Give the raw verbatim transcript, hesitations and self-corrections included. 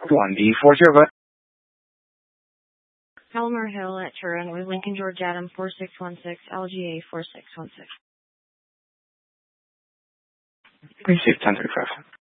one B four zero. Palmer Hill at Turin with Lincoln George Adam four six one six, L G A four six one six. Receive ten thirty-five.